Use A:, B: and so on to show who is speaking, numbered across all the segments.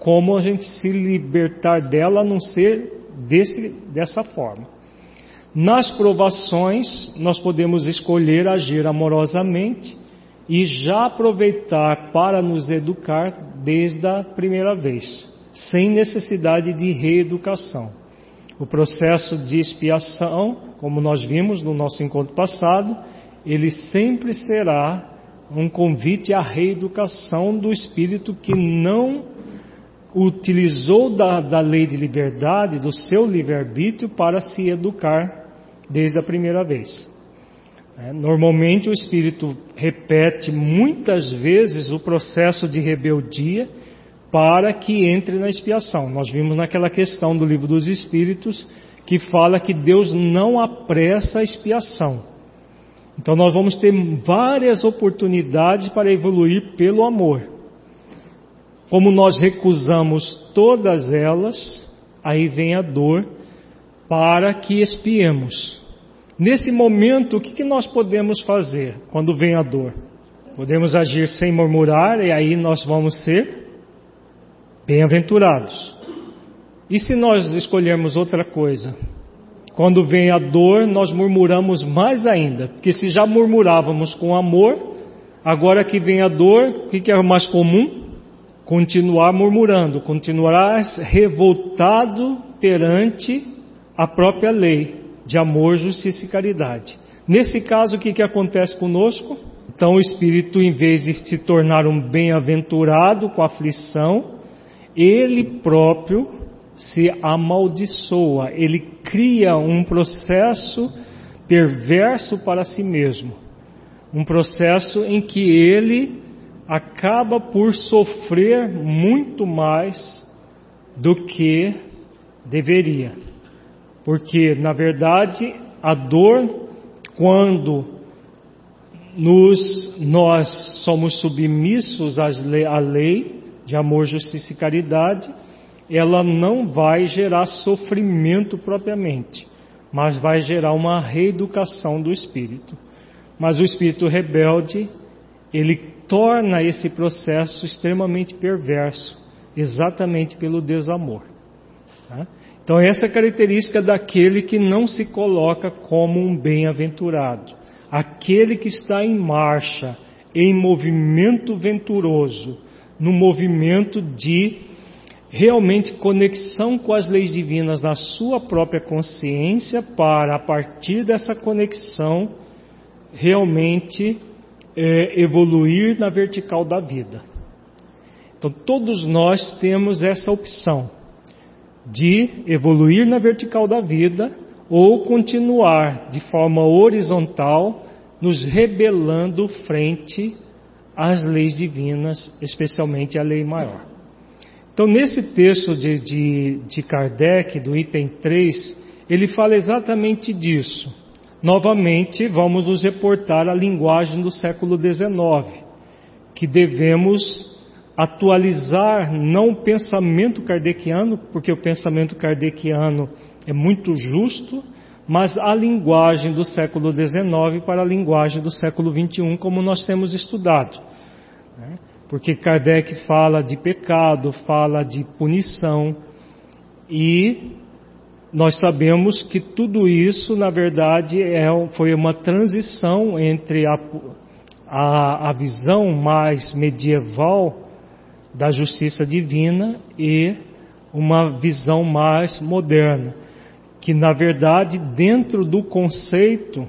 A: como a gente se libertar dela, a não ser dessa forma. Nas provações, nós podemos escolher agir amorosamente e já aproveitar para nos educar desde a primeira vez, sem necessidade de reeducação. O processo de expiação, como nós vimos no nosso encontro passado, ele sempre será um convite à reeducação do espírito que não utilizou da lei de liberdade, do seu livre-arbítrio, para se educar desde a primeira vez. Normalmente o espírito repete muitas vezes o processo de rebeldia para que entre na expiação. Nós vimos naquela questão do Livro dos Espíritos que fala que Deus não apressa a expiação. Então nós vamos ter várias oportunidades para evoluir pelo amor. Como nós recusamos todas elas, aí vem a dor para que expiemos. Nesse momento, o que nós podemos fazer quando vem a dor? Podemos agir sem murmurar e aí nós vamos ser bem-aventurados. E se nós escolhermos outra coisa? Quando vem a dor, nós murmuramos mais ainda, porque se já murmurávamos com amor, agora que vem a dor, o que é o mais comum? Continuar murmurando, continuar revoltado perante a própria lei de amor, justiça e caridade. Nesse caso, o que acontece conosco? Então o espírito, em vez de se tornar um bem-aventurado com a aflição, ele próprio se amaldiçoa, ele cria um processo perverso para si mesmo, um processo em que ele acaba por sofrer muito mais do que deveria, porque na verdade a dor, quando nós somos submissos à lei de amor, justiça e caridade, ela não vai gerar sofrimento propriamente, mas vai gerar uma reeducação do espírito. Mas o espírito rebelde, ele torna esse processo extremamente perverso, exatamente pelo desamor. Então essa é a característica daquele que não se coloca como um bem-aventurado. Aquele que está em marcha, em movimento venturoso, no movimento de realmente conexão com as leis divinas na sua própria consciência, para a partir dessa conexão realmente evoluir na vertical da vida. Então todos nós temos essa opção de evoluir na vertical da vida ou continuar de forma horizontal, nos rebelando frente às leis divinas, especialmente a lei maior. Então nesse texto de Kardec, do item 3, ele fala exatamente disso. Novamente vamos nos reportar à linguagem do século XIX, que devemos atualizar não o pensamento kardeciano, porque o pensamento kardeciano é muito justo, mas a linguagem do século XIX para a linguagem do século XXI, como nós temos estudado. Porque Kardec fala de pecado, fala de punição, e nós sabemos que tudo isso, na verdade, foi uma transição entre a visão mais medieval da justiça divina e uma visão mais moderna, que na verdade dentro do conceito,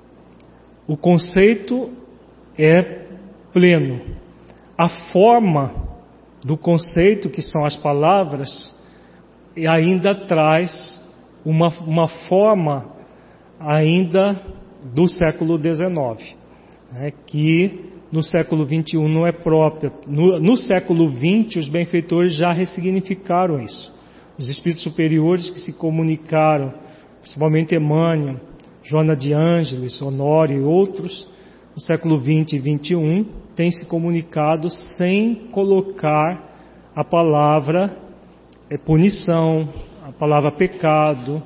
A: o conceito é pleno, a forma do conceito, que são as palavras, ainda traz uma forma ainda do século XIX, que no século XXI não é própria. No século XX, os benfeitores já ressignificaram isso. Os espíritos superiores que se comunicaram, principalmente Emmanuel, Joana de Ângeles, Honório e outros, no século XX e XXI, têm se comunicado sem colocar a palavra punição, a palavra pecado,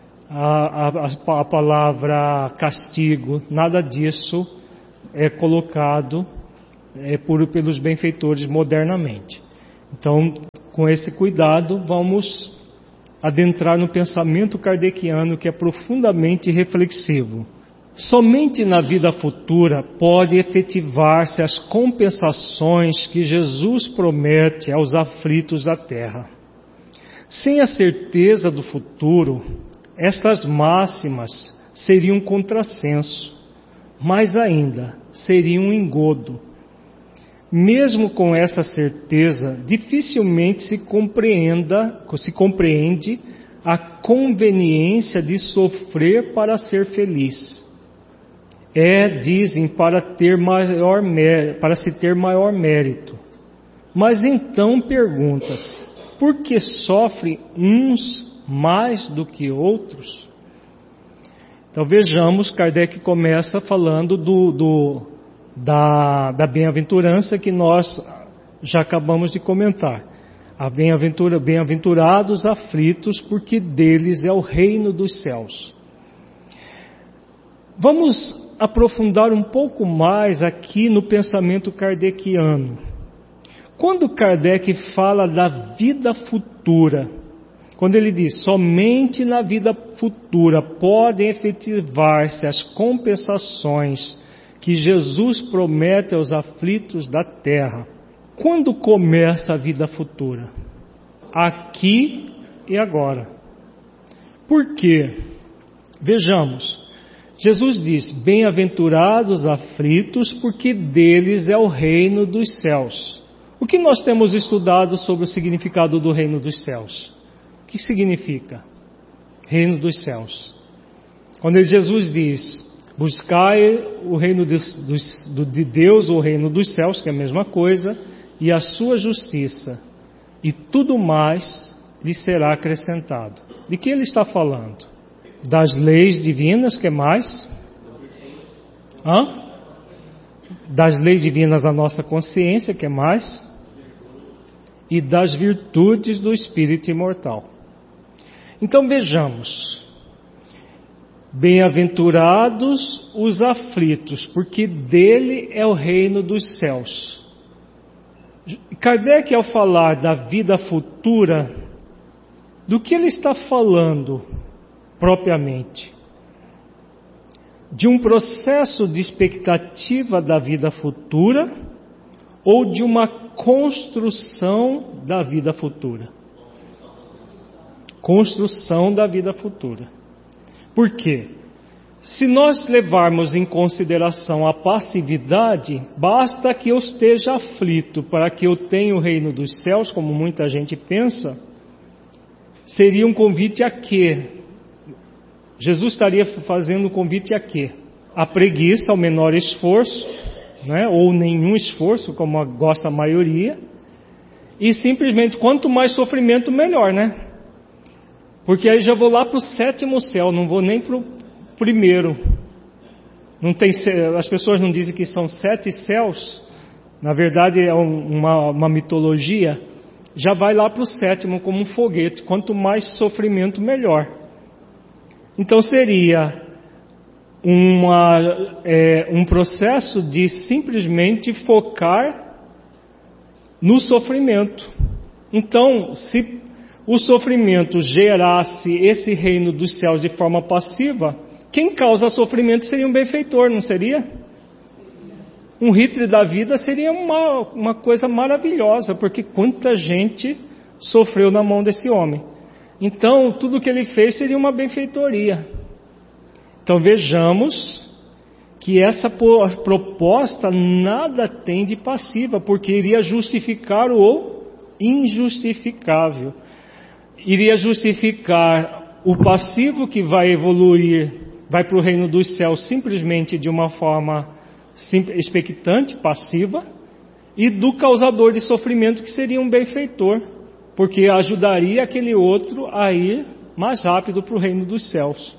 A: a palavra castigo, nada disso é colocado pelos benfeitores modernamente. Então, com esse cuidado, vamos adentrar no pensamento kardeciano, que é profundamente reflexivo. Somente na vida futura pode efetivar-se as compensações que Jesus promete aos aflitos da terra. Sem a certeza do futuro, estas máximas seriam um contrassenso, mais ainda, seriam um engodo. Mesmo com essa certeza, dificilmente se compreende a conveniência de sofrer para ser feliz. Dizem, para se ter maior mérito. Mas então pergunta-se, por que sofrem uns mais do que outros? Então vejamos, Kardec começa falando da bem-aventurança que nós já acabamos de comentar. Bem-aventurados aflitos, porque deles é o reino dos céus. Vamos aprofundar um pouco mais aqui no pensamento kardeciano. Quando Kardec fala da vida futura, quando ele diz, somente na vida futura podem efetivar-se as compensações que Jesus promete aos aflitos da terra. Quando começa a vida futura? Aqui e agora. Por quê? Vejamos. Jesus diz, bem-aventurados aflitos, porque deles é o reino dos céus. O que nós temos estudado sobre o significado do reino dos céus? O que significa? Reino dos céus. Quando Jesus diz, buscai o reino de Deus, o reino dos céus, que é a mesma coisa, e a sua justiça, e tudo mais lhe será acrescentado. De que ele está falando? Das leis divinas, que mais? Das leis divinas da nossa consciência, que mais? E das virtudes do Espírito imortal. Então vejamos. Bem-aventurados os aflitos, porque dele é o reino dos céus. Kardec, ao falar da vida futura, do que ele está falando propriamente? De um processo de expectativa da vida futura ou de uma construção da vida futura? Construção da vida futura. Por quê? Se nós levarmos em consideração a passividade, basta que eu esteja aflito para que eu tenha o reino dos céus, como muita gente pensa, seria um convite a quê? Jesus estaria fazendo um convite a quê? A preguiça, ao menor esforço, né? Ou nenhum esforço, como gosta a maioria, e simplesmente quanto mais sofrimento, melhor, né? Porque aí já vou lá para o 7º céu, não vou nem para o primeiro. Não tem, as pessoas não dizem que são 7 céus, na verdade é uma mitologia, já vai lá para o 7º como um foguete, quanto mais sofrimento, melhor. Então seria um processo de simplesmente focar no sofrimento. Então, se o sofrimento gerasse esse reino dos céus de forma passiva, quem causa sofrimento seria um benfeitor, não seria? Um Hitler da vida seria uma coisa maravilhosa, porque quanta gente sofreu na mão desse homem. Então, tudo que ele fez seria uma benfeitoria. Então, vejamos que essa proposta nada tem de passiva, porque iria justificar o injustificável. Iria justificar o passivo que vai evoluir, vai para o reino dos céus simplesmente de uma forma expectante, passiva, e do causador de sofrimento, que seria um benfeitor, porque ajudaria aquele outro a ir mais rápido para o reino dos céus.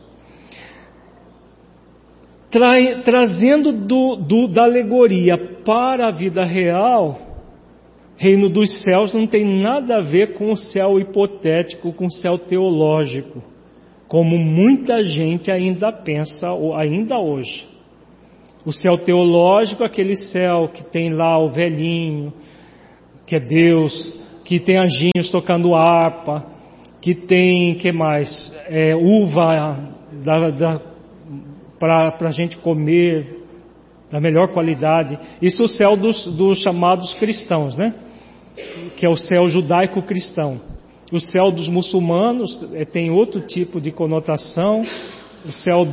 A: Trazendo da alegoria para a vida real, reino dos céus não tem nada a ver com o céu hipotético, com o céu teológico, como muita gente ainda pensa, ainda hoje. O céu teológico, aquele céu que tem lá o velhinho, que é Deus, que tem anjinhos tocando harpa, que tem, que mais? Uva para a gente comer, da melhor qualidade. Isso é o céu dos chamados cristãos, né? Que é o céu judaico-cristão. O céu dos muçulmanos tem outro tipo de conotação. O céu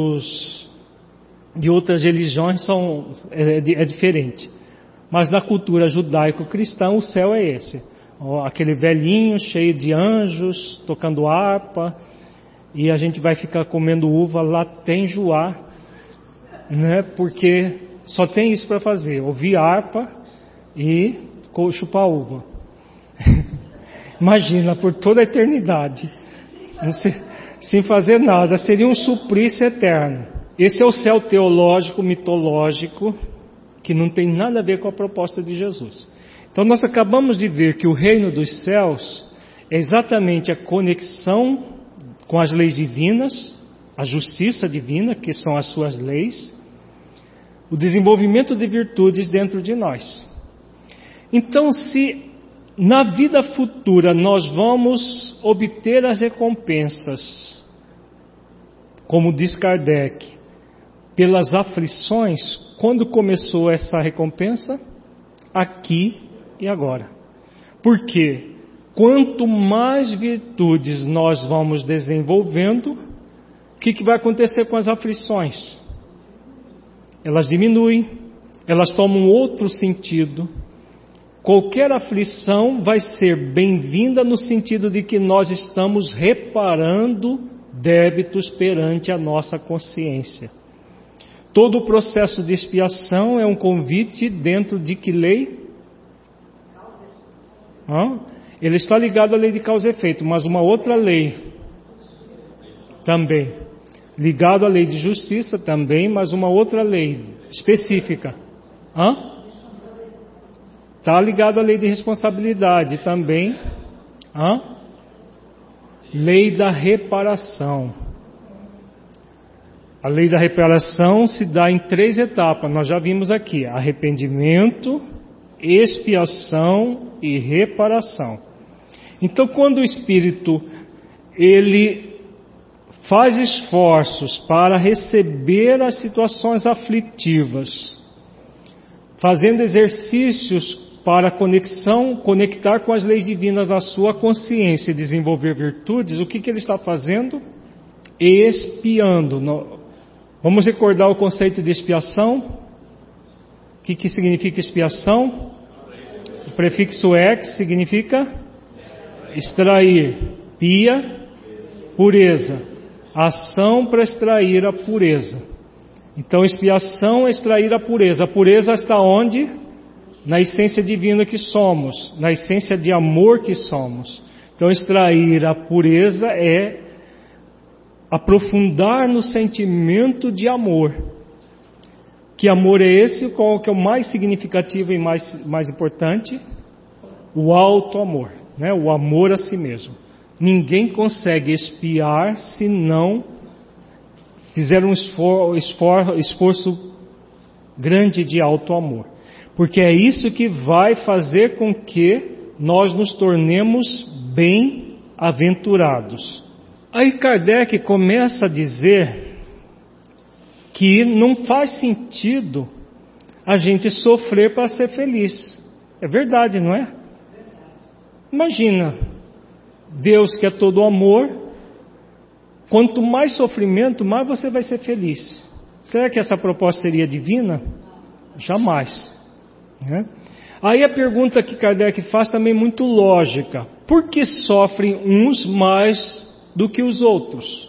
A: de outras religiões é diferente. Mas na cultura judaico-cristã o céu é esse. Aquele velhinho cheio de anjos, tocando harpa, e a gente vai ficar comendo uva lá até enjoar, né? Porque só tem isso para fazer, ouvir harpa e chupar uva. Imagina, por toda a eternidade, sem fazer nada, seria um suplício eterno. Esse é o céu teológico, mitológico, que não tem nada a ver com a proposta de Jesus. Então nós acabamos de ver que o reino dos céus é exatamente a conexão com as leis divinas, a justiça divina, que são as suas leis, o desenvolvimento de virtudes dentro de nós. Então, se na vida futura nós vamos obter as recompensas, como diz Kardec, pelas aflições, quando começou essa recompensa? Aqui e agora. Porque quanto mais virtudes nós vamos desenvolvendo, o que vai acontecer com as aflições? Elas diminuem, elas tomam outro sentido. Qualquer aflição vai ser bem-vinda no sentido de que nós estamos reparando débitos perante a nossa consciência. Todo o processo de expiação é um convite dentro de que lei? Ele está ligado à lei de causa e efeito, mas uma outra lei também. Ligado à lei de justiça também, mas uma outra lei específica. Está ligado à lei de responsabilidade também. Lei da reparação. A lei da reparação se dá em 3 etapas, nós já vimos aqui: arrependimento, expiação e reparação. Então, quando o espírito ele faz esforços para receber as situações aflitivas, fazendo exercícios para conectar com as leis divinas na sua consciência e desenvolver virtudes, o que ele está fazendo? Expiando. Vamos recordar o conceito de expiação? O que significa expiação? O prefixo ex significa extrair, pia, pureza. Ação para extrair a pureza. Então, expiação é extrair a pureza. A pureza está onde? Na essência divina que somos, na essência de amor que somos. Então, extrair a pureza é aprofundar no sentimento de amor. Que amor é esse? Qual que é o mais significativo e mais importante? O auto-amor, né? O amor a si mesmo. Ninguém consegue expiar se não fizer um esforço grande de auto-amor. Porque é isso que vai fazer com que nós nos tornemos bem-aventurados. Aí Kardec começa a dizer que não faz sentido a gente sofrer para ser feliz. É verdade, não é? Imagina, Deus que é todo amor, quanto mais sofrimento, mais você vai ser feliz. Será que essa proposta seria divina? Jamais. Né? Aí a pergunta que Kardec faz também é muito lógica. Por que sofrem uns mais do que os outros?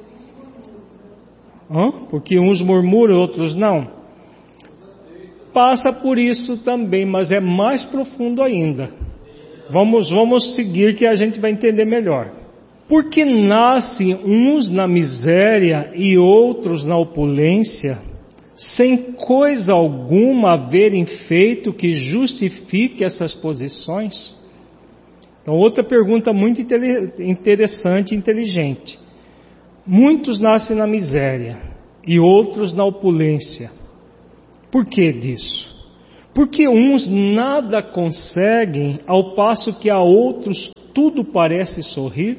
A: Porque uns murmuram, outros não. Passa por isso também, mas é mais profundo ainda. Vamos seguir que a gente vai entender melhor. Porque nascem uns na miséria e outros na opulência, sem coisa alguma haverem feito que justifique essas posições? Então, outra pergunta muito interessante e inteligente. Muitos nascem na miséria e outros na opulência. Por que disso? Porque uns nada conseguem, ao passo que a outros tudo parece sorrir?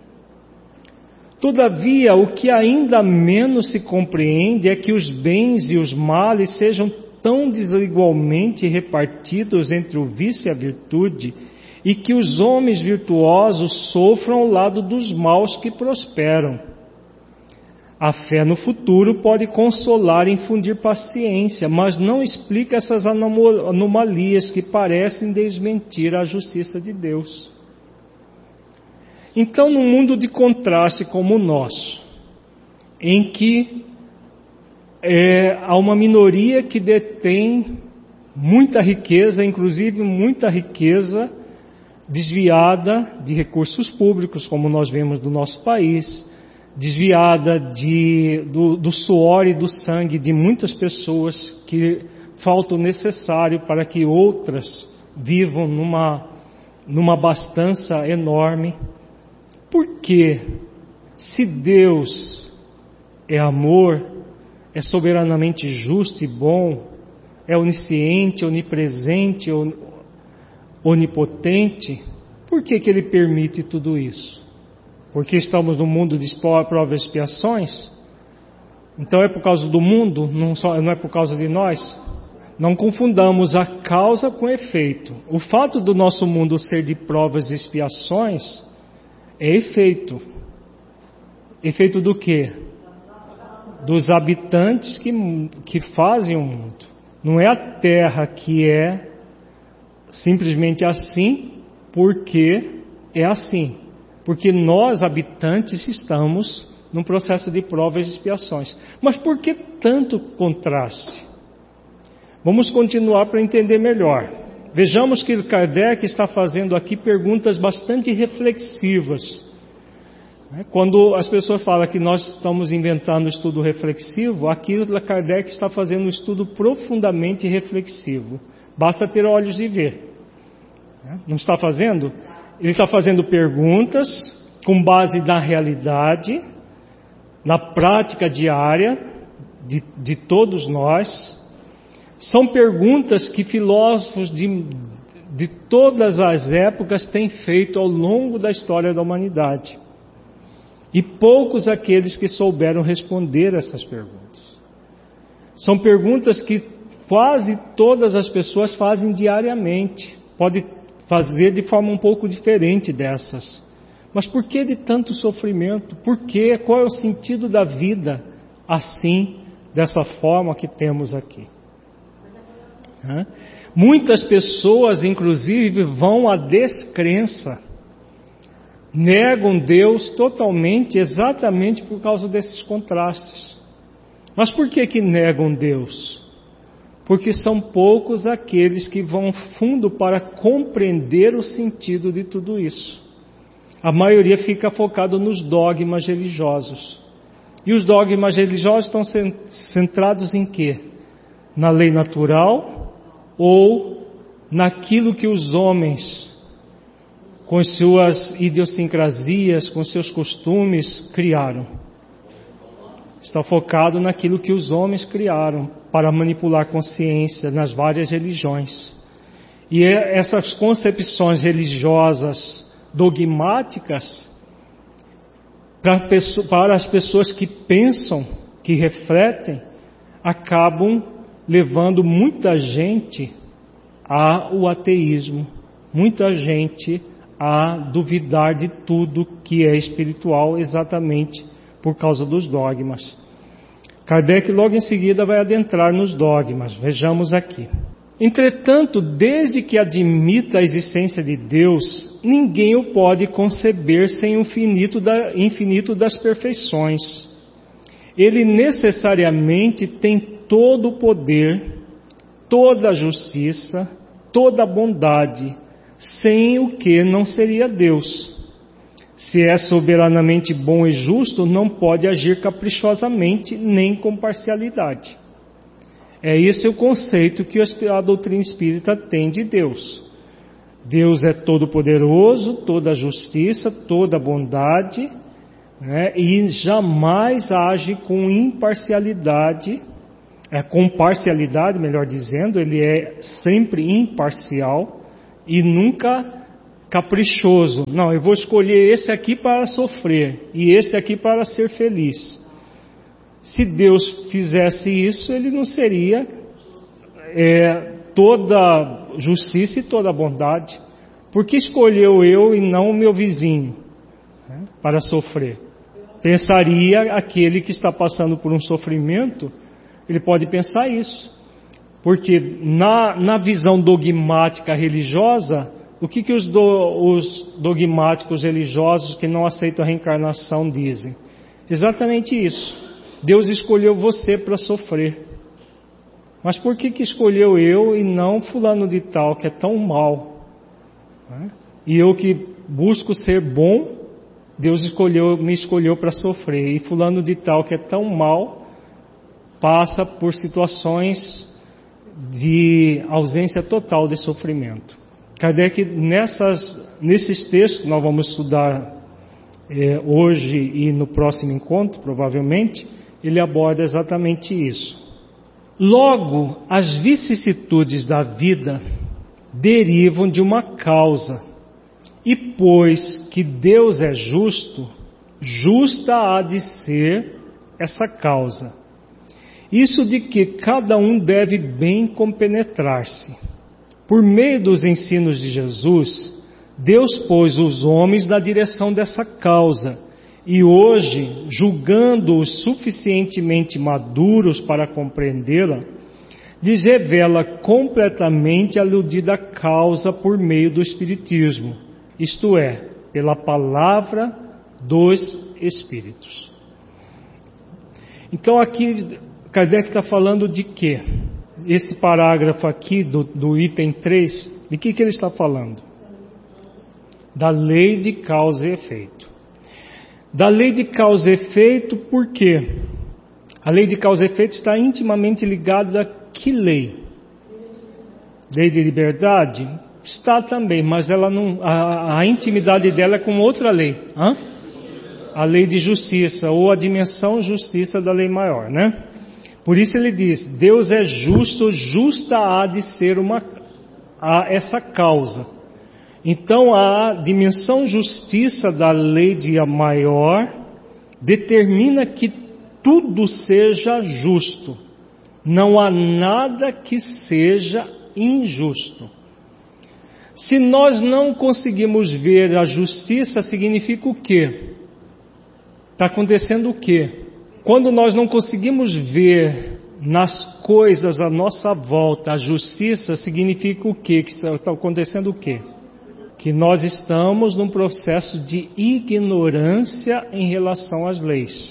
A: Todavia, o que ainda menos se compreende é que os bens e os males sejam tão desigualmente repartidos entre o vício e a virtude, e que os homens virtuosos sofram ao lado dos maus que prosperam. A fé no futuro pode consolar e infundir paciência, mas não explica essas anomalias que parecem desmentir a justiça de Deus. Então, num mundo de contraste como o nosso, em que há uma minoria que detém muita riqueza, inclusive muita riqueza desviada de recursos públicos, como nós vemos no nosso país, desviada do suor e do sangue de muitas pessoas que falta o necessário para que outras vivam numa abastança enorme. Por quê? Se Deus é amor, é soberanamente justo e bom, é onisciente, onipresente, onipotente, por que Ele permite tudo isso? Porque estamos no mundo de provas e expiações? Então é por causa do mundo, não é por causa de nós? Não confundamos a causa com o efeito. O fato do nosso mundo ser de provas e expiações é efeito. Efeito do quê? Dos habitantes que fazem o mundo. Não é a terra que é simplesmente assim porque é assim. Porque nós, habitantes, estamos num processo de provas e expiações. Mas por que tanto contraste? Vamos continuar para entender melhor. Vejamos que Kardec está fazendo aqui perguntas bastante reflexivas. Quando as pessoas falam que nós estamos inventando um estudo reflexivo, aqui Kardec está fazendo um estudo profundamente reflexivo. Basta ter olhos de ver. Não está fazendo? Ele está fazendo perguntas com base na realidade, na prática diária de todos nós. São perguntas que filósofos de todas as épocas têm feito ao longo da história da humanidade. E poucos aqueles que souberam responder essas perguntas. São perguntas que quase todas as pessoas fazem diariamente. Pode fazer de forma um pouco diferente dessas. Mas por que de tanto sofrimento? Por quê? Qual é o sentido da vida assim, dessa forma que temos aqui? Muitas pessoas, inclusive, vão à descrença, negam Deus totalmente, exatamente por causa desses contrastes. Mas por que negam Deus? Porque são poucos aqueles que vão fundo para compreender o sentido de tudo isso. A maioria fica focado nos dogmas religiosos. E os dogmas religiosos estão centrados em quê? Na lei natural ou naquilo que os homens, com suas idiosincrasias, com seus costumes, criaram. Está focado naquilo que os homens criaram para manipular a consciência nas várias religiões. E essas concepções religiosas dogmáticas, para as pessoas que pensam, que refletem, acabam levando muita gente ao ateísmo, muita gente a duvidar de tudo que é espiritual, exatamente por causa dos dogmas. Kardec logo em seguida vai adentrar nos dogmas. Vejamos aqui. Entretanto, desde que admita a existência de Deus, ninguém o pode conceber sem o infinito das perfeições. Ele necessariamente tem todo o poder, toda a justiça, toda a bondade, sem o que não seria Deus. Se é soberanamente bom e justo, não pode agir caprichosamente nem com parcialidade. É esse o conceito que a doutrina espírita tem de Deus. Deus é todo-poderoso, toda a justiça, toda a bondade, e jamais age com imparcialidade com parcialidade, melhor dizendo, ele é sempre imparcial e nunca caprichoso. Não, eu vou escolher esse aqui para sofrer e esse aqui para ser feliz. Se Deus fizesse isso, ele não seria toda justiça e toda bondade. Por que escolheu eu e não o meu vizinho, né, para sofrer? Pensaria aquele que está passando por um sofrimento, ele pode pensar isso. Porque na visão dogmática religiosa, o que os dogmáticos religiosos que não aceitam a reencarnação dizem? Exatamente isso. Deus escolheu você para sofrer. Mas por que escolheu eu e não fulano de tal, que é tão mal? E eu que busco ser bom, Deus me escolheu para sofrer. E fulano de tal, que é tão mal, passa por situações de ausência total de sofrimento. Kardec, nesses textos que nós vamos estudar hoje e no próximo encontro, provavelmente, ele aborda exatamente isso. Logo, as vicissitudes da vida derivam de uma causa, e pois que Deus é justo, justa há de ser essa causa. Isso de que cada um deve bem compenetrar-se. Por meio dos ensinos de Jesus, Deus pôs os homens na direção dessa causa, e hoje, julgando-os suficientemente maduros para compreendê-la, lhes revela completamente a aludida causa por meio do Espiritismo, isto é, pela palavra dos Espíritos. Então aqui Kardec está falando de quê? Esse parágrafo aqui do item 3, de que ele está falando? Da lei de causa e efeito. Da lei de causa e efeito, por quê? A lei de causa e efeito está intimamente ligada a que lei? Lei de liberdade? Está também, mas ela não, a intimidade dela é com outra lei. A lei de justiça, ou a dimensão justiça da lei maior, né? Por isso ele diz, Deus é justo, justa há de ser essa causa. Então a dimensão justiça da lei de maior determina que tudo seja justo. Não há nada que seja injusto. Se nós não conseguimos ver a justiça, significa o quê? Está acontecendo o quê? Quando nós não conseguimos ver nas coisas à nossa volta a justiça, significa o quê? Que está acontecendo o quê? Que nós estamos num processo de ignorância em relação às leis.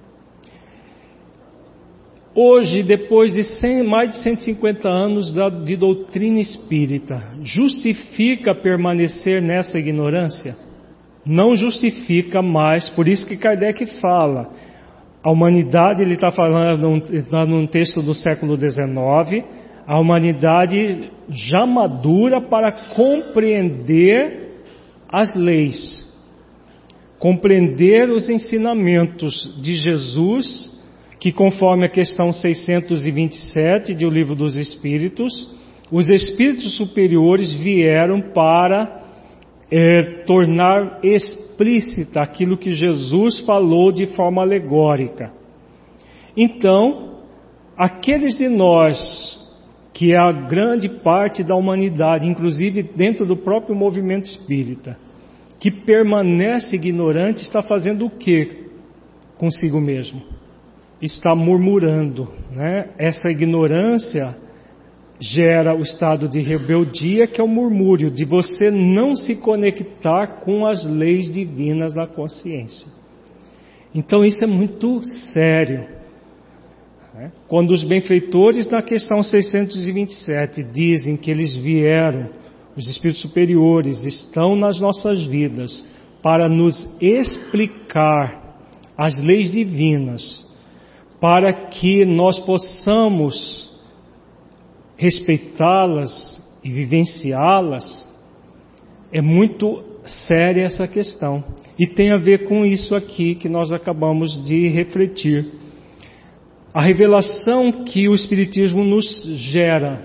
A: Hoje, depois de mais de 150 anos de doutrina espírita, justifica permanecer nessa ignorância? Não justifica mais, por isso que Kardec fala, a humanidade, ele está falando num texto do século XIX, a humanidade já madura para compreender as leis, compreender os ensinamentos de Jesus, que conforme a questão 627 do Livro dos Espíritos, os espíritos superiores vieram para tornar explícita aquilo que Jesus falou de forma alegórica. Então, aqueles de nós que é a grande parte da humanidade, inclusive dentro do próprio movimento espírita, que permanece ignorante, está fazendo o quê consigo mesmo? Está murmurando, né? Essa ignorância gera o estado de rebeldia, que é o murmúrio, de você não se conectar com as leis divinas da consciência. Então isso é muito sério. Quando os benfeitores na questão 627 dizem que eles vieram, os espíritos superiores estão nas nossas vidas para nos explicar as leis divinas, para que nós possamos respeitá-las e vivenciá-las, é muito séria essa questão. E tem a ver com isso aqui que nós acabamos de refletir. A revelação que o Espiritismo nos gera,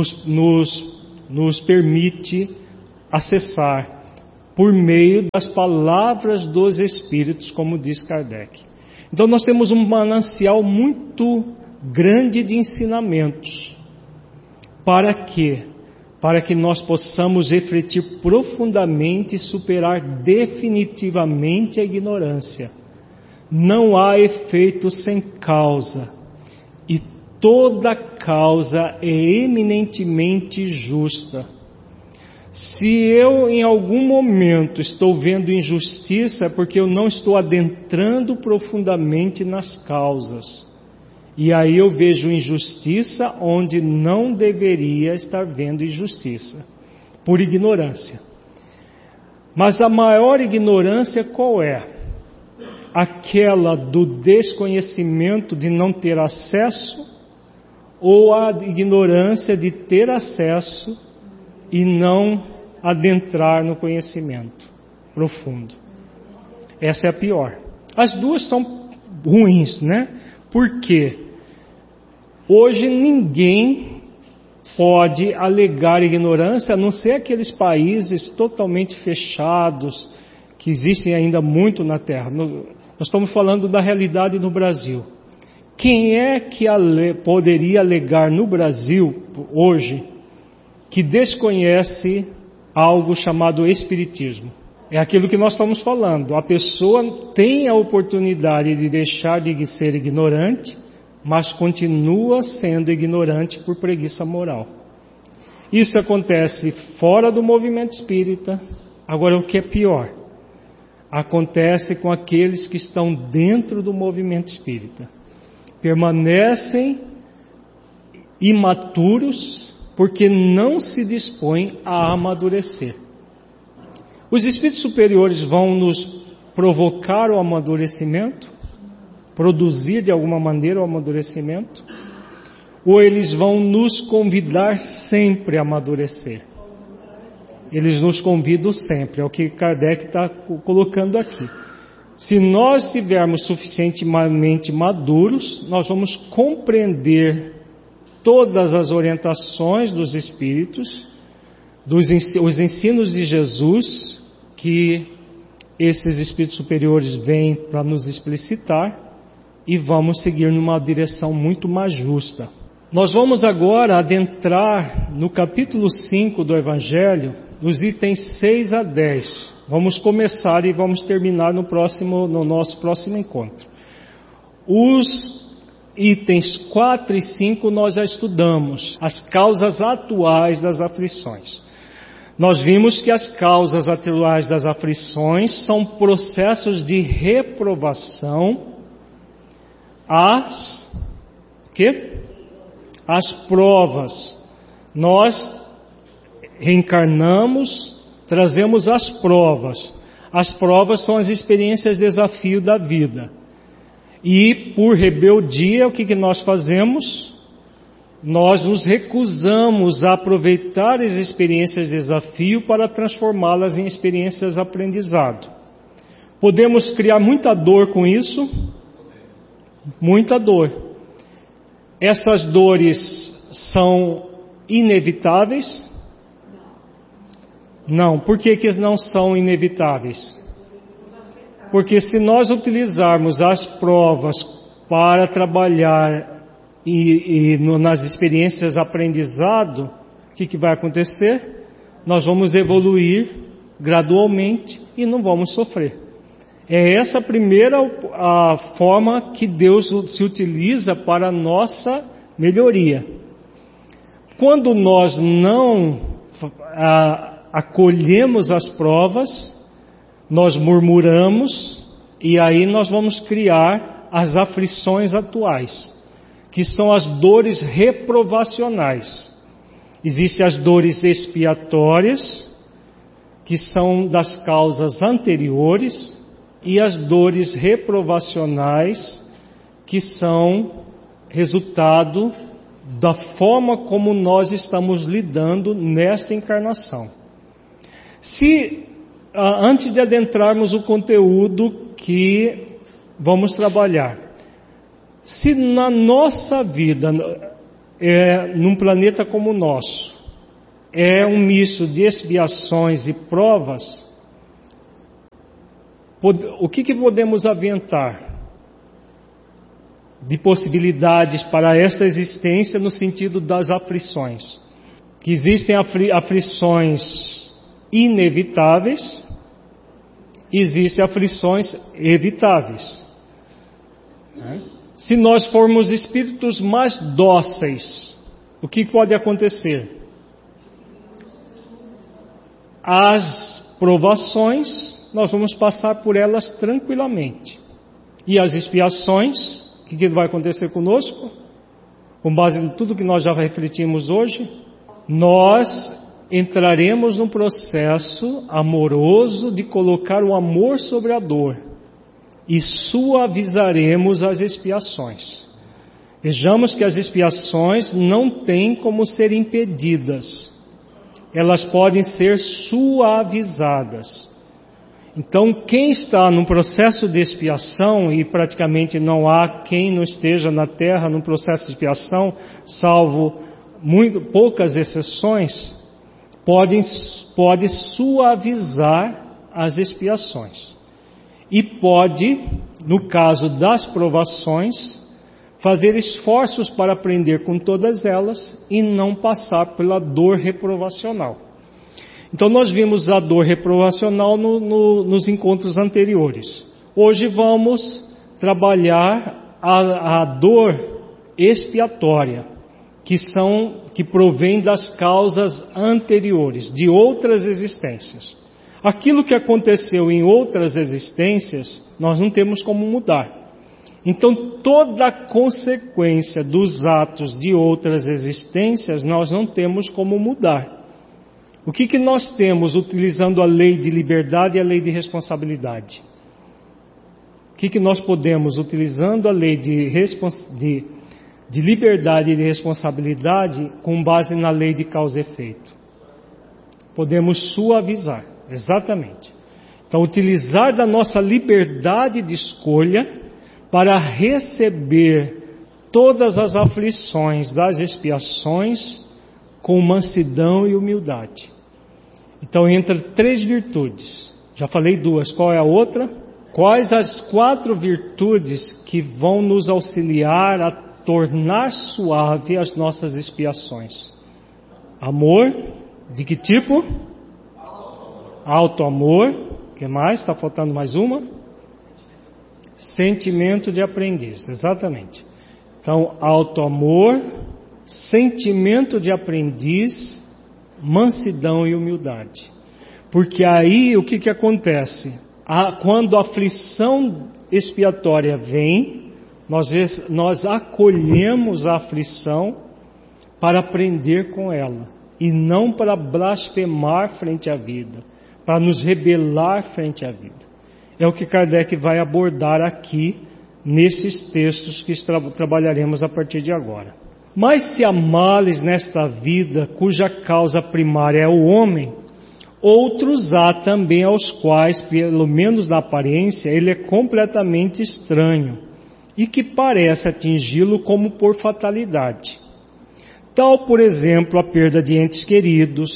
A: nos permite acessar por meio das palavras dos Espíritos, como diz Kardec. Então nós temos um manancial muito grande de ensinamentos. Para quê? Para que nós possamos refletir profundamente e superar definitivamente a ignorância. Não há efeito sem causa, e toda causa é eminentemente justa. Se eu em algum momento estou vendo injustiça, é porque eu não estou adentrando profundamente nas causas. E aí eu vejo injustiça onde não deveria estar vendo injustiça, por ignorância. Mas a maior ignorância qual é? Aquela do desconhecimento de não ter acesso, ou a ignorância de ter acesso e não adentrar no conhecimento profundo. Essa é a pior. As duas são ruins, né? Por quê? Hoje ninguém pode alegar ignorância, a não ser aqueles países totalmente fechados, que existem ainda muito na Terra. Nós estamos falando da realidade no Brasil. Quem é que poderia alegar no Brasil, hoje, que desconhece algo chamado Espiritismo? É aquilo que nós estamos falando. A pessoa tem a oportunidade de deixar de ser ignorante, mas continua sendo ignorante por preguiça moral. Isso acontece fora do movimento espírita. Agora, o que é pior? Acontece com aqueles que estão dentro do movimento espírita. Permanecem imaturos porque não se dispõem a amadurecer. Os espíritos superiores vão nos provocar o amadurecimento, produzir de alguma maneira o amadurecimento, ou eles vão nos convidar sempre a amadurecer? Eles nos convidam sempre, é o que Kardec está colocando aqui. Se nós estivermos suficientemente maduros, nós vamos compreender todas as orientações dos Espíritos, os ensinos de Jesus, que esses Espíritos superiores vêm para nos explicitar, e vamos seguir numa direção muito mais justa. Nós vamos agora adentrar no capítulo 5 do Evangelho, nos itens 6 a 10. Vamos começar e vamos terminar no nosso próximo encontro. Os itens 4 e 5 nós já estudamos, as causas atuais das aflições. Nós vimos que as causas atuais das aflições são processos de reprovação, as provas. Nós reencarnamos, trazemos as provas. As provas são as experiências de desafio da vida. E por rebeldia, o que nós fazemos? Nós nos recusamos a aproveitar as experiências de desafio para transformá-las em experiências de aprendizado. Podemos criar muita dor com isso? Muita dor. Essas dores são inevitáveis? Não. Por que não são inevitáveis? Porque se nós utilizarmos as provas para trabalhar nas experiências de aprendizado, o que vai acontecer? Nós vamos evoluir gradualmente e não vamos sofrer. É essa a primeira forma que Deus se utiliza para a nossa melhoria. Quando nós não acolhemos as provas, nós murmuramos, e aí nós vamos criar as aflições atuais, que são as dores reprovacionais. Existem as dores expiatórias, que são das causas anteriores, e as dores reprovacionais, que são resultado da forma como nós estamos lidando nesta encarnação. Antes de adentrarmos o conteúdo que vamos trabalhar, Se na nossa vida, num planeta como o nosso, é um misto de expiações e provas, o que podemos aventar de possibilidades para esta existência no sentido das aflições? Que existem aflições inevitáveis, existem aflições evitáveis. Se nós formos espíritos mais dóceis, o que pode acontecer? As provações, nós vamos passar por elas tranquilamente. E as expiações, o que vai acontecer conosco? Com base em tudo que nós já refletimos hoje, nós entraremos num processo amoroso de colocar o amor sobre a dor e suavizaremos as expiações. Vejamos que as expiações não têm como ser impedidas, elas podem ser suavizadas. Então, quem está num processo de expiação, e praticamente não há quem não esteja na Terra num processo de expiação, salvo poucas exceções, pode suavizar as expiações. E pode, no caso das provações, fazer esforços para aprender com todas elas e não passar pela dor reprovacional. Então nós vimos a dor reprovacional nos encontros anteriores. Hoje vamos trabalhar a dor expiatória, que provém das causas anteriores, de outras existências. Aquilo que aconteceu em outras existências, nós não temos como mudar. Então, toda a consequência dos atos de outras existências, nós não temos como mudar. O que nós temos utilizando a lei de liberdade e a lei de responsabilidade? O que nós podemos, utilizando a lei de liberdade e de responsabilidade, com base na lei de causa e efeito? Podemos suavizar, exatamente. Então, utilizar da nossa liberdade de escolha para receber todas as aflições das expiações com mansidão e humildade. Então entra 3 virtudes. Já falei 2, qual é a outra? Quais as 4 virtudes que vão nos auxiliar a tornar suave as nossas expiações? Amor, de que tipo? Auto-amor. O que mais? Está faltando mais uma? Sentimento de aprendiz, exatamente. Então, auto-amor, sentimento de aprendiz, mansidão e humildade. Porque aí o que acontece? Quando a aflição expiatória vem, nós acolhemos a aflição para aprender com ela, e não para blasfemar frente à vida, para nos rebelar frente à vida. É o que Kardec vai abordar aqui nesses textos que trabalharemos a partir de agora. Mas se há males nesta vida cuja causa primária é o homem, outros há também aos quais, pelo menos na aparência, ele é completamente estranho e que parece atingi-lo como por fatalidade. Tal, por exemplo, a perda de entes queridos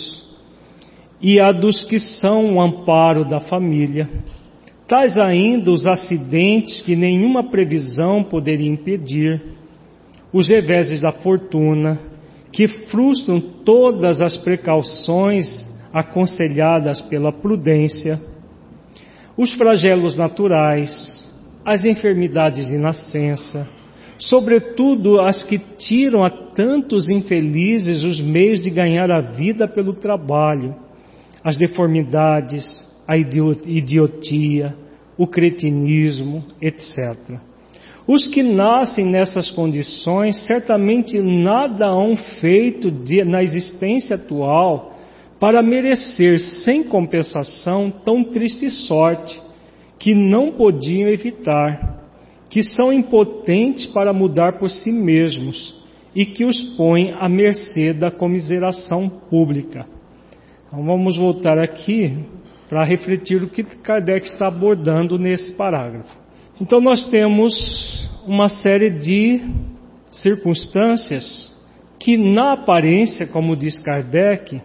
A: e a dos que são o amparo da família. Tais ainda os acidentes que nenhuma previsão poderia impedir, os reveses da fortuna, que frustram todas as precauções aconselhadas pela prudência, os flagelos naturais, as enfermidades de nascença, sobretudo as que tiram a tantos infelizes os meios de ganhar a vida pelo trabalho, as deformidades, a idiotia, o cretinismo, etc. Os que nascem nessas condições certamente nada hão feito na existência atual para merecer sem compensação tão triste sorte que não podiam evitar, que são impotentes para mudar por si mesmos e que os põe à mercê da comiseração pública. Então vamos voltar aqui para refletir o que Kardec está abordando nesse parágrafo. Então nós temos uma série de circunstâncias que, na aparência, como diz Kardec,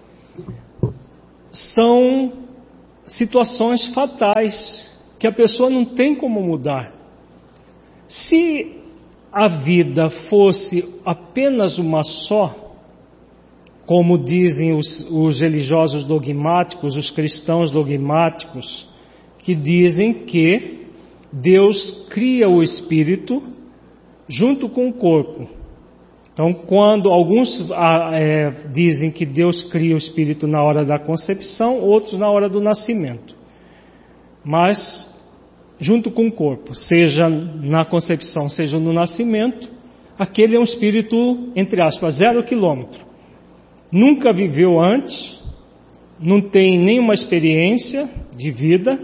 A: são situações fatais, que a pessoa não tem como mudar. Se a vida fosse apenas uma só, como dizem os religiosos dogmáticos, os cristãos dogmáticos, que dizem que Deus cria o espírito junto com o corpo. Então, quando alguns dizem que Deus cria o espírito na hora da concepção, outros na hora do nascimento. Mas, junto com o corpo, seja na concepção, seja no nascimento, aquele é um espírito, entre aspas, 0 quilômetro. Nunca viveu antes, não tem nenhuma experiência de vida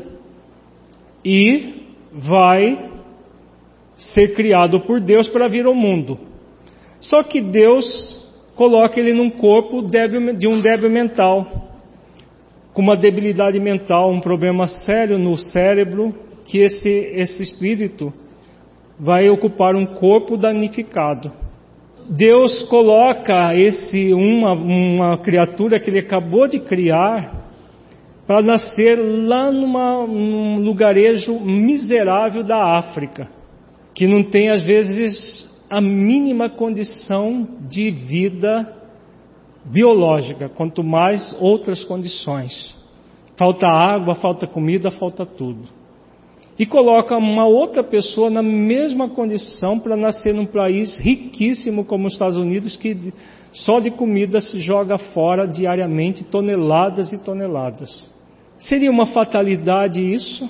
A: e vai ser criado por Deus para vir ao mundo. Só que Deus coloca ele num corpo de um débil mental, com uma debilidade mental, um problema sério no cérebro, que esse espírito vai ocupar um corpo danificado. Deus coloca uma criatura que ele acabou de criar para nascer lá num lugarejo miserável da África, que não tem às vezes a mínima condição de vida biológica, quanto mais outras condições. Falta água, falta comida, falta tudo. E coloca uma outra pessoa na mesma condição para nascer num país riquíssimo como os Estados Unidos, que só de comida se joga fora diariamente toneladas e toneladas. Seria uma fatalidade isso?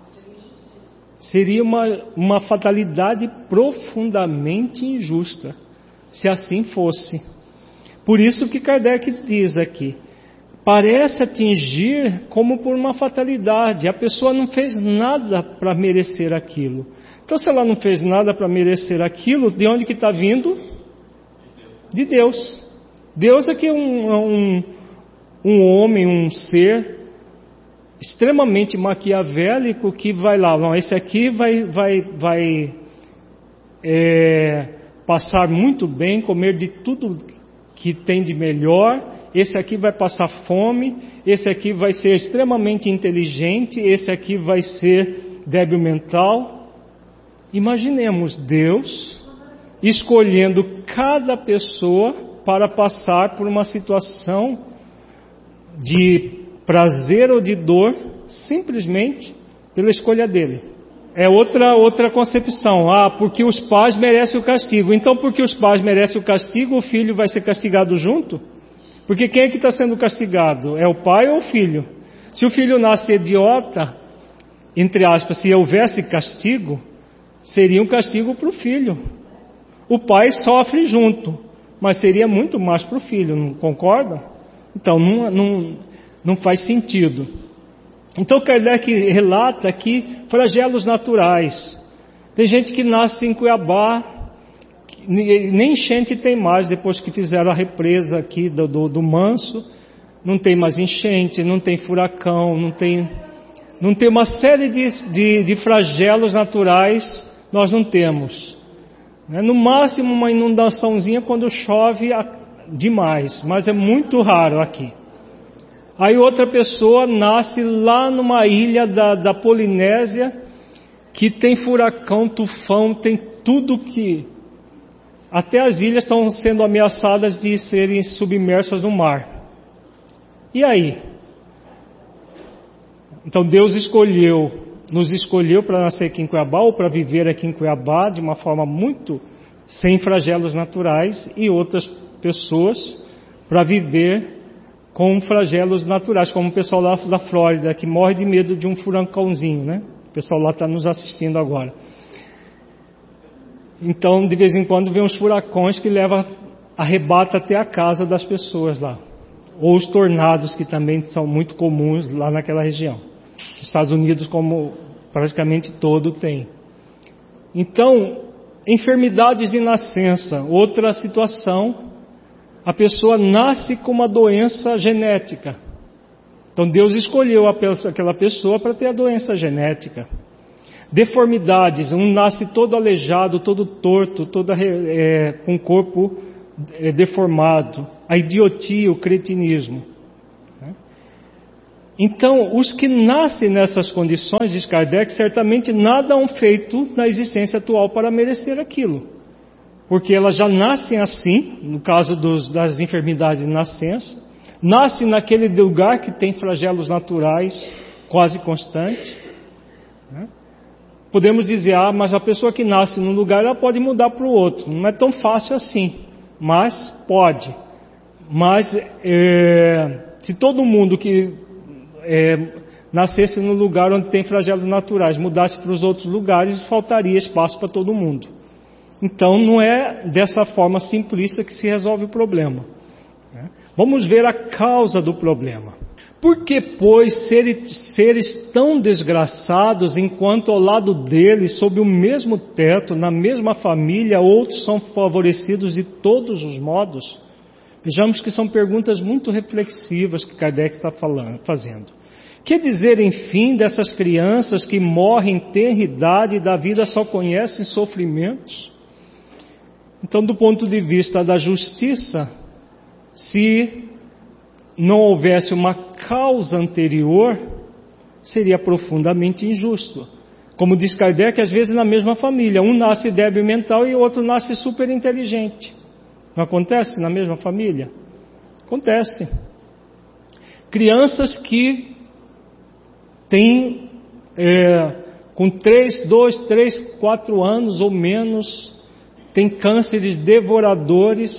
A: Seria uma fatalidade profundamente injusta, se assim fosse. Por isso que Kardec diz aqui, parece atingir como por uma fatalidade. A pessoa não fez nada para merecer aquilo. Então, se ela não fez nada para merecer aquilo, de onde que está vindo? De Deus. Deus é que é um homem, um ser extremamente maquiavélico que vai lá, não, esse aqui vai passar muito bem, comer de tudo que tem de melhor, esse aqui vai passar fome, esse aqui vai ser extremamente inteligente, esse aqui vai ser débil mental. Imaginemos Deus escolhendo cada pessoa para passar por uma situação de prazer ou de dor, simplesmente pela escolha dele. É outra concepção. Porque os pais merecem o castigo. Então, porque os pais merecem o castigo, o filho vai ser castigado junto? Porque quem é que está sendo castigado? É o pai ou o filho? Se o filho nasce idiota, entre aspas, se houvesse castigo, seria um castigo para o filho. O pai sofre junto, mas seria muito mais para o filho, não concorda? Então, não faz sentido. Então Kardec relata aqui flagelos naturais. Tem gente que nasce em Cuiabá, nem enchente tem mais depois que fizeram a represa aqui do Manso. Não tem mais enchente, não tem furacão, não tem uma série de flagelos naturais, nós não temos. No máximo uma inundaçãozinha quando chove demais, mas é muito raro aqui. Aí outra pessoa nasce lá numa ilha da Polinésia, que tem furacão, tufão, tem tudo que... Até as ilhas estão sendo ameaçadas de serem submersas no mar. E aí? Então Deus nos escolheu para nascer aqui em Cuiabá, ou para viver aqui em Cuiabá, de uma forma muito sem flagelos naturais, e outras pessoas para viver com flagelos naturais, como o pessoal lá da Flórida, que morre de medo de um furacãozinho, né? O pessoal lá está nos assistindo agora. Então, de vez em quando, vem uns furacões que arrebata até a casa das pessoas lá. Ou os tornados, que também são muito comuns lá naquela região. Os Estados Unidos, como praticamente todo, tem. Então, enfermidades de nascença, outra situação. A pessoa nasce com uma doença genética. Então Deus escolheu aquela pessoa para ter a doença genética. Deformidades, um nasce todo aleijado, todo torto, com o corpo deformado. A idiotia, o cretinismo. Então, os que nascem nessas condições, diz Kardec, certamente nada hão feito na existência atual para merecer aquilo. Porque elas já nascem assim, no caso das enfermidades de nascença, nascem naquele lugar que tem flagelos naturais quase constantes. Podemos dizer, mas a pessoa que nasce num lugar, ela pode mudar para o outro. Não é tão fácil assim, mas pode. Mas se todo mundo que nascesse no lugar onde tem flagelos naturais, mudasse para os outros lugares, faltaria espaço para todo mundo. Então não é dessa forma simplista que se resolve o problema. Vamos ver a causa do problema. Por que, pois, seres tão desgraçados, enquanto ao lado deles, sob o mesmo teto, na mesma família, outros são favorecidos de todos os modos? Vejamos que são perguntas muito reflexivas que Kardec está fazendo. Que dizer, enfim, dessas crianças que morrem em tenra idade e da vida só conhecem sofrimentos? Então, do ponto de vista da justiça, se não houvesse uma causa anterior, seria profundamente injusto. Como diz Kardec, às vezes na mesma família, um nasce débil mental e o outro nasce super inteligente. Não acontece na mesma família? Acontece. Crianças que têm com 2, 3, 4 anos ou menos, têm cânceres devoradores,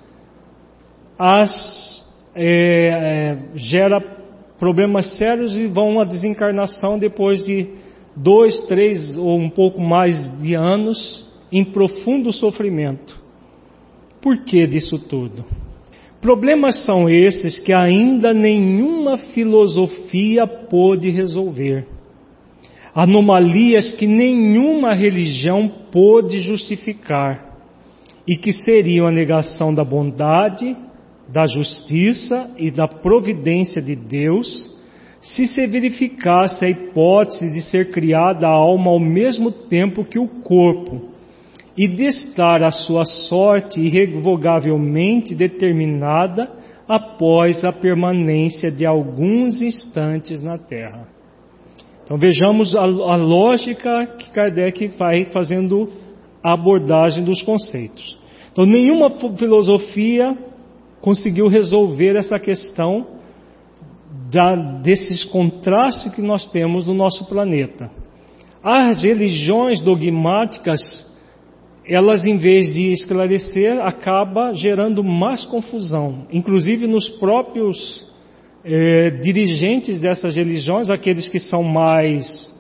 A: gera problemas sérios e vão à desencarnação depois de 2, 3 ou um pouco mais de anos em profundo sofrimento. Por que disso tudo? Problemas são esses que ainda nenhuma filosofia pôde resolver. Anomalias que nenhuma religião pôde justificar e que seriam a negação da bondade, da justiça e da providência de Deus, se verificasse a hipótese de ser criada a alma ao mesmo tempo que o corpo, e de estar a sua sorte irrevogavelmente determinada após a permanência de alguns instantes na Terra. Então vejamos a lógica que Kardec vai fazendo a abordagem dos conceitos. Então nenhuma filosofia conseguiu resolver essa questão desses contrastes que nós temos no nosso planeta. As religiões dogmáticas, elas, em vez de esclarecer, acabam gerando mais confusão, inclusive nos próprios dirigentes dessas religiões, aqueles que são mais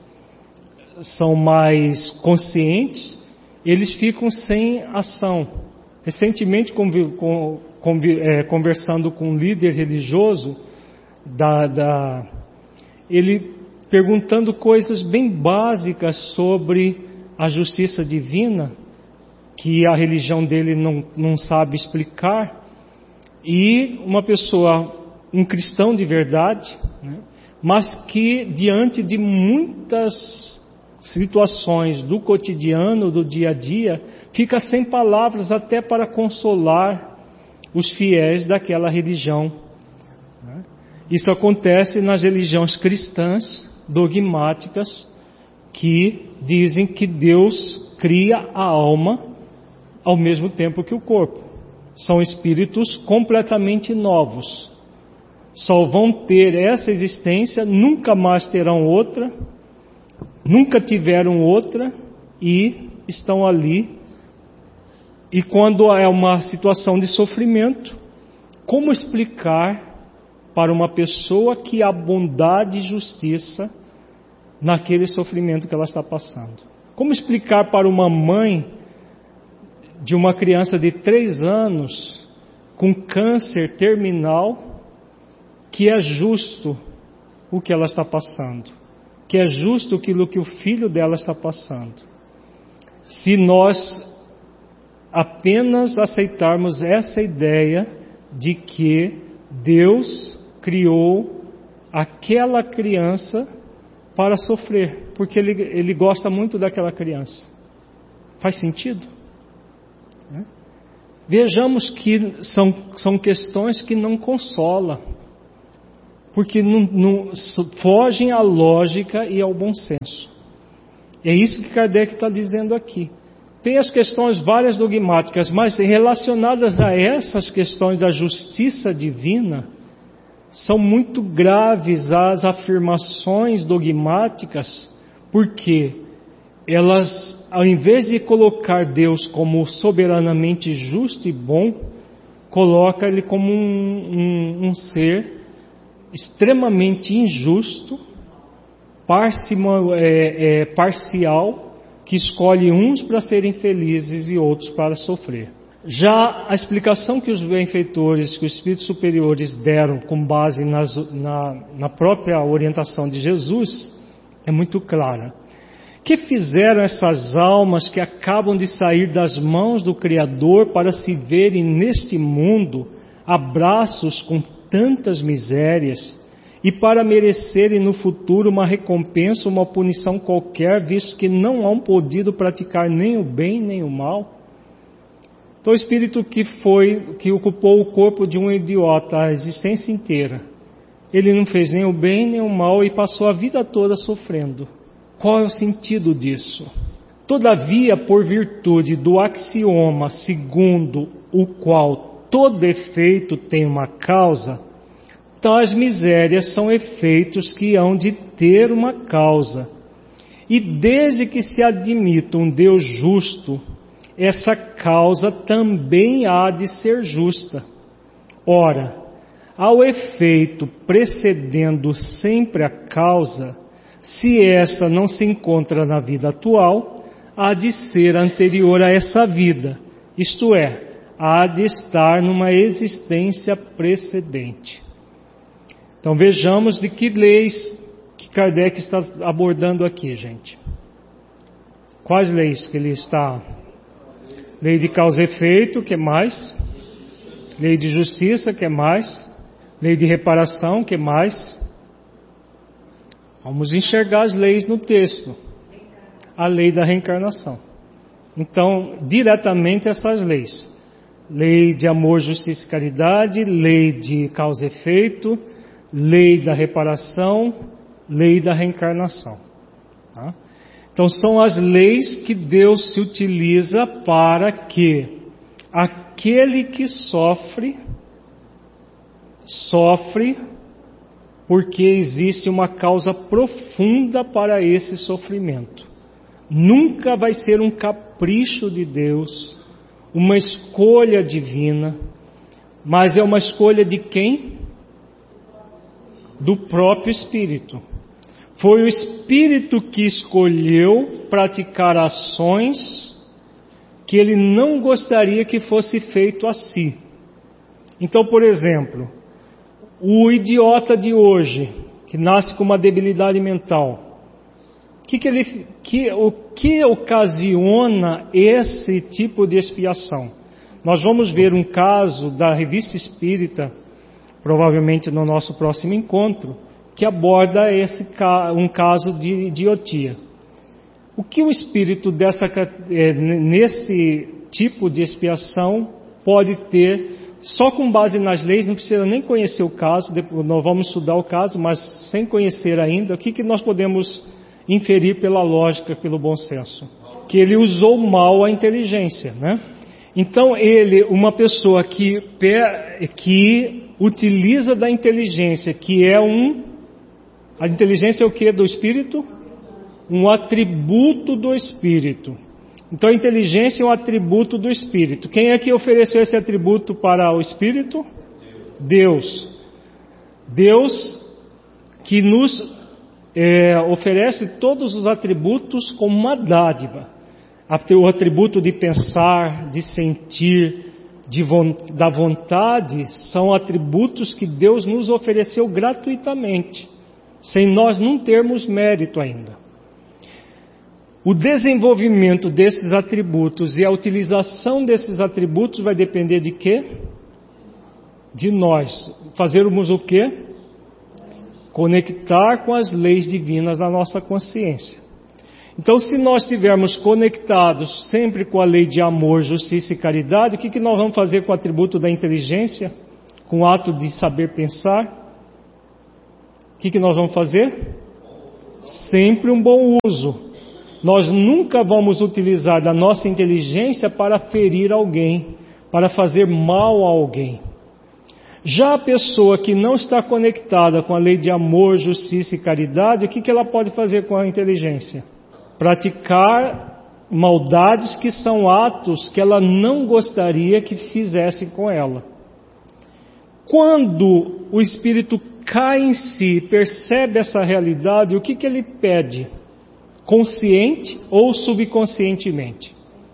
A: conscientes, eles ficam sem ação. Recentemente, conversando com um líder religioso, ele perguntando coisas bem básicas sobre a justiça divina, que a religião dele não sabe explicar, e uma pessoa, um cristão de verdade, mas que diante de muitas situações do cotidiano, do dia a dia, fica sem palavras até para consolar os fiéis daquela religião. Isso acontece nas religiões cristãs dogmáticas, que dizem que Deus cria a alma ao mesmo tempo que o corpo. São espíritos completamente novos. Só vão ter essa existência, nunca mais terão outra, nunca tiveram outra e estão ali. E quando é uma situação de sofrimento, como explicar para uma pessoa que há bondade e justiça naquele sofrimento que ela está passando? Como explicar para uma mãe de uma criança de 3 anos com câncer terminal que é justo o que ela está passando, que é justo aquilo que o filho dela está passando, se nós apenas aceitarmos essa ideia de que Deus criou aquela criança para sofrer, porque ele gosta muito daquela criança. Faz sentido? Vejamos que são questões que não consolam, porque não fogem à lógica e ao bom senso. É isso que Kardec está dizendo aqui. Tem as questões várias dogmáticas, mas relacionadas a essas questões da justiça divina, são muito graves as afirmações dogmáticas, porque elas, ao invés de colocar Deus como soberanamente justo e bom, coloca Ele como um ser extremamente injusto, parcial, que escolhe uns para serem felizes e outros para sofrer. Já a explicação que os benfeitores, que os espíritos superiores deram com base na própria orientação de Jesus, é muito clara. Que fizeram essas almas que acabam de sair das mãos do Criador para se verem neste mundo abraços com tantas misérias, e para merecerem no futuro uma recompensa, uma punição qualquer, visto que não hão podido praticar nem o bem nem o mal? Então o espírito que ocupou o corpo de um idiota a existência inteira, ele não fez nem o bem nem o mal e passou a vida toda sofrendo. Qual é o sentido disso? Todavia, por virtude do axioma segundo o qual todo efeito tem uma causa, tais misérias são efeitos que hão de ter uma causa. E desde que se admita um Deus justo, essa causa também há de ser justa. Ora, ao efeito precedendo sempre a causa, se esta não se encontra na vida atual, há de ser anterior a essa vida, isto é, há de estar numa existência precedente. Então vejamos de que leis que Kardec está abordando aqui, gente. Quais leis que ele está? Lei de causa e efeito, que mais? Lei de justiça, que mais? Lei de reparação, que mais? Vamos enxergar as leis no texto. A lei da reencarnação. Então, diretamente essas leis. Lei de amor, justiça e caridade, lei de causa e efeito, lei da reparação, lei da reencarnação. Tá? Então são as leis que Deus se utiliza para que aquele que sofre porque existe uma causa profunda para esse sofrimento. Nunca vai ser um capricho de Deus, uma escolha divina, mas é uma escolha de quem? Do próprio Espírito. Foi o Espírito que escolheu praticar ações que ele não gostaria que fosse feito a si. Então, por exemplo, o idiota de hoje, que nasce com uma debilidade mental, o que ocasiona esse tipo de expiação? Nós vamos ver um caso da Revista Espírita, provavelmente no nosso próximo encontro, que aborda um caso de idiotia. O que o espírito nesse tipo de expiação pode ter, só com base nas leis, não precisa nem conhecer o caso, nós vamos estudar o caso, mas sem conhecer ainda, o que nós podemos inferir pela lógica, pelo bom senso? Que ele usou mal a inteligência, né? Então uma pessoa que utiliza da inteligência, a inteligência é o que do Espírito? Um atributo do Espírito. Então a inteligência é um atributo do Espírito. Quem é que ofereceu esse atributo para o Espírito? Deus. Deus que nos oferece todos os atributos como uma dádiva. O atributo de pensar, de sentir, da vontade, são atributos que Deus nos ofereceu gratuitamente, sem nós não termos mérito ainda. O desenvolvimento desses atributos e a utilização desses atributos vai depender de quê? De nós. Fazermos o quê? conectar com as leis divinas na nossa consciência. Então, se nós estivermos conectados sempre com a lei de amor, justiça e caridade, o que nós vamos fazer com o atributo da inteligência? Com o ato de saber pensar? O que nós vamos fazer? Sempre um bom uso. Nós nunca vamos utilizar da nossa inteligência para ferir alguém, para fazer mal a alguém. Já a pessoa que não está conectada com a lei de amor, justiça e caridade, o que ela pode fazer com a inteligência? Praticar maldades que são atos que ela não gostaria que fizessem com ela. Quando o espírito cai em si, percebe essa realidade, o que ele pede? Consciente ou subconscientemente?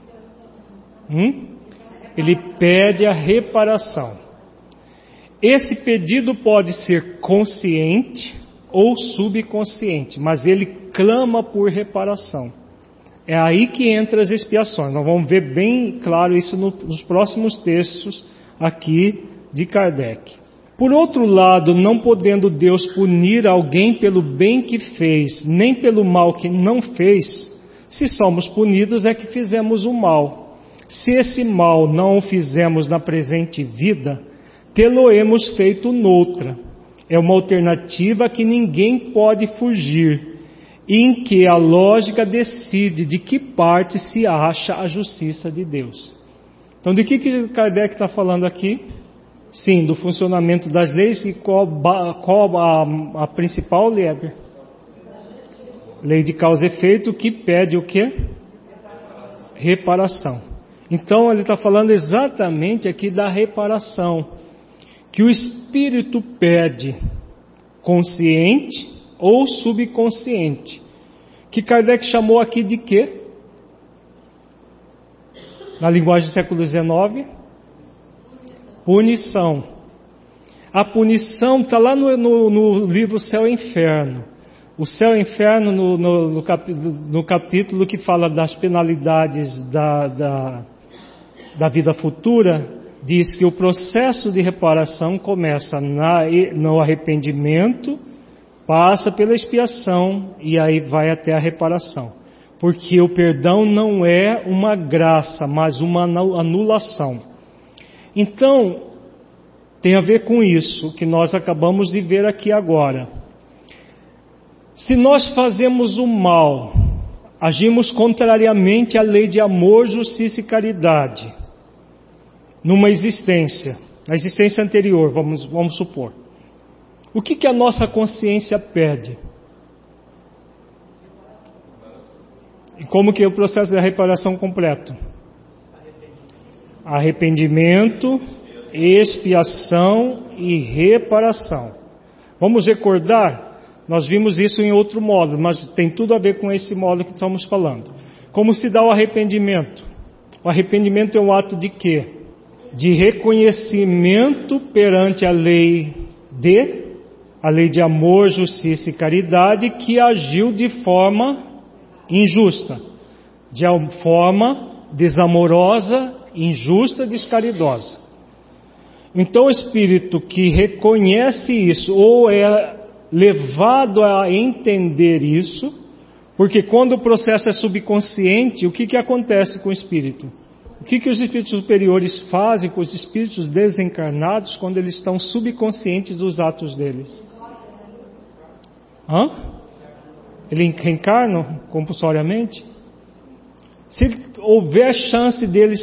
A: Ele pede a reparação. Esse pedido pode ser consciente ou subconsciente, mas ele clama por reparação. É aí que entra as expiações. Nós vamos ver bem claro isso nos próximos textos aqui de Kardec. Por outro lado, não podendo Deus punir alguém pelo bem que fez, nem pelo mal que não fez, se somos punidos é que fizemos o mal. Se esse mal não o fizemos na presente vida, tê-lo-emos feito noutra. É uma alternativa que ninguém pode fugir, em que a lógica decide de que parte se acha a justiça de Deus. Então, de que Kardec está falando aqui? Sim, do funcionamento das leis. E qual a principal, Lieber? Lei de causa e efeito, que pede o quê? Reparação. Então ele está falando exatamente aqui da reparação, que o espírito pede, consciente ou subconsciente, que Kardec chamou aqui de quê? Na linguagem do século XIX, punição. A punição está lá no livro Céu e Inferno. O Céu e Inferno, no capítulo que fala das penalidades da vida futura, diz que o processo de reparação começa no arrependimento, passa pela expiação e aí vai até a reparação. Porque o perdão não é uma graça, mas uma anulação. Então, tem a ver com isso que nós acabamos de ver aqui agora. Se nós fazemos o mal, agimos contrariamente à lei de amor, justiça e caridade, numa existência, na existência anterior, vamos supor. O que a nossa consciência pede? E como que é o processo da reparação completo? Arrependimento, expiação e reparação. Vamos recordar? Nós vimos isso em outro modo, mas tem tudo a ver com esse modo que estamos falando. Como se dá o arrependimento? O arrependimento é um ato de quê? De reconhecimento perante a lei de amor, justiça e caridade, que agiu de forma injusta, de forma desamorosa, injusta, descaridosa. Então o espírito que reconhece isso, ou é levado a entender isso, porque quando o processo é subconsciente, o que acontece com o espírito? O que os espíritos superiores fazem com os espíritos desencarnados quando eles estão subconscientes dos atos deles? Eles reencarnam compulsoriamente? Se houver chance deles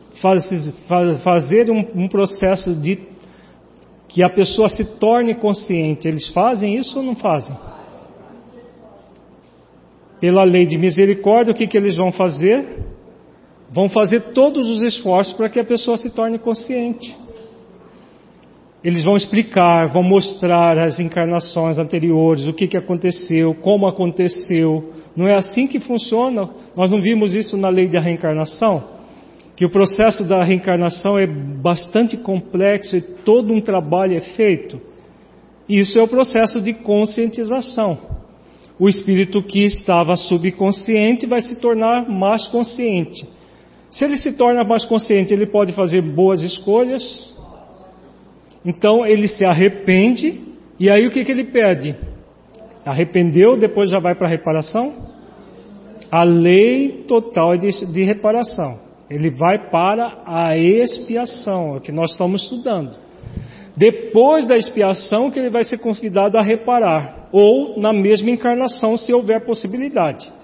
A: fazer um processo de que a pessoa se torne consciente, eles fazem isso ou não fazem? Pela lei de misericórdia, o que eles vão fazer? Vão fazer todos os esforços para que a pessoa se torne consciente. Eles vão explicar, vão mostrar as encarnações anteriores, o que aconteceu, como aconteceu. Não é assim que funciona? Nós não vimos isso na lei da reencarnação? Que o processo da reencarnação é bastante complexo e todo um trabalho é feito. Isso é o processo de conscientização. O espírito que estava subconsciente vai se tornar mais consciente. Se ele se torna mais consciente, ele pode fazer boas escolhas. Então ele se arrepende E aí o que ele pede? Arrependeu, depois já vai para a reparação? A lei total de reparação. Ele vai para a expiação, é o que nós estamos estudando. Depois da expiação que ele vai ser convidado a reparar, ou na mesma encarnação, se houver possibilidade.